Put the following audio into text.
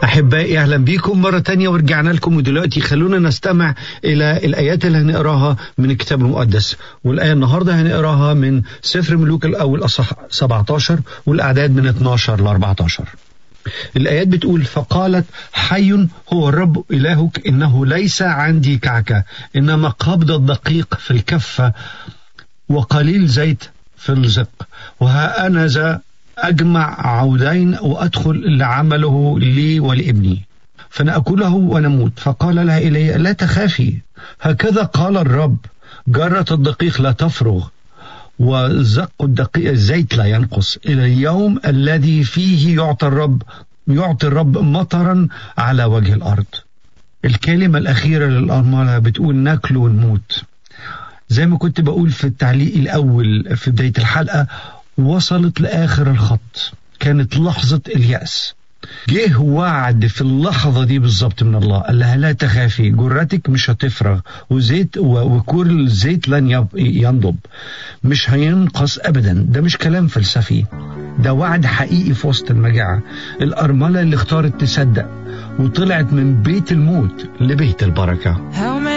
أحبائي أهلا بيكم مرة تانية ورجعنا لكم، ودلوقتي خلونا نستمع إلى الآيات اللي هنقراها من الكتاب المقدس. والآية النهاردة هنقراها من سفر ملوك الأول أصحاح 17 والأعداد من 12 ل 14. الآيات بتقول: فقالت: حي هو الرب إلهك، إنه ليس عندي كعكة، إنما قبض الدقيق في الكفة وقليل زيت في الزق، وها أنا ذا أجمع عودين وأدخل لعمله لي ولابني فنأكله ونموت. فقال لها إلي: لا تخافي، هكذا قال الرب، جرة الدقيق لا تفرغ وزق الدقيق الزيت لا ينقص إلى اليوم الذي فيه يعطي الرب مطرا على وجه الأرض. الكلمة الأخيرة للأرملة بتقول ناكل ونموت. زي ما كنت بقول في التعليق الأول في بداية الحلقة، وصلت لآخر الخط، كانت لحظة اليأس. جه وعد في اللحظة دي بالظبط من الله، قال لها: لا تخافي، جرتك مش هتفرغ، وزيت وكور الزيت لن ينضب، مش هينقص أبدا. ده مش كلام فلسفي، ده وعد حقيقي في وسط المجاعة. الأرملة اللي اختارت تصدق وطلعت من بيت الموت لبيت البركة.